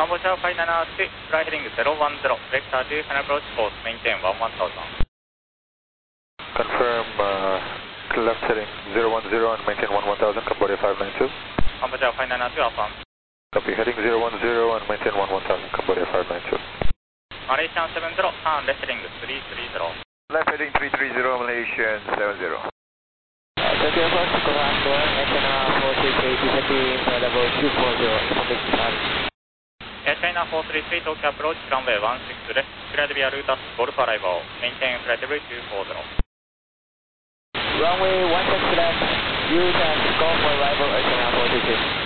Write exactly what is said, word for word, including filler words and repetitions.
Cambodia Flight nine two, fly heading zero one zero, vector two, final approach course, maintain one one thousand. Confirm uh, left heading zero one zero and maintain one one thousand, Cambodia five nine two. Cambodia Flight nine two, affirm. Copy, heading zero one zero and maintain one one thousand, Cambodia five nine two. Malaysian seven zero, turn left heading three three zero. Left heading three three zero, Malaysian seven zero. Tokyo Fox, command one, China four three three, descending for level two four zero, information service. Air China four three three, Tokyo approach, runway one six left, clear the via route Golf arrival, maintain flight level two four zero. Runway one six left, route and Golf arrival, Air China four three three.